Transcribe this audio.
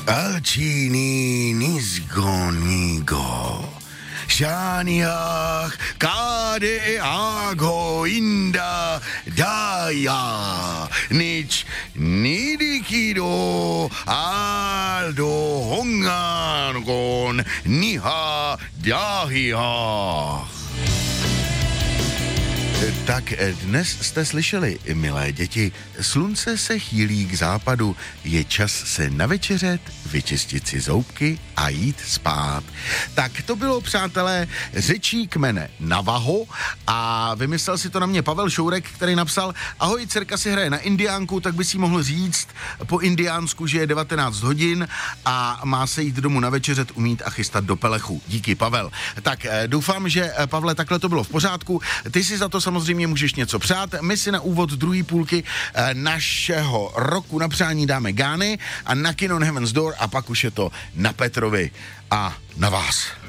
Alcini nisgonigo. Shaniach kade ago inda daya nich nidikido aldo hongangon niha dahia. Tak dnes jste slyšeli, milé děti, slunce se chýlí k západu, je čas se navečeřet, vyčistit si zoubky a jít spát. Tak to bylo, přátelé, řečí kmene Navaho a vymyslel si to na mě Pavel Šourek, který napsal: ahoj, dcerka si hraje na indiánku, tak by si mohl říct po indiánsku, že je 19 hodin a má se jít domů navečeřet, umít a chystat do pelechu. Díky, Pavel. Tak doufám, že, Pavle, takhle to bylo v pořádku. Ty si za to samozřejmě můžeš něco přát. My si na úvod druhé půlky našeho roku na přání dáme Gány a na Kino Heaven's Door a pak už je to na Petrovi a na vás.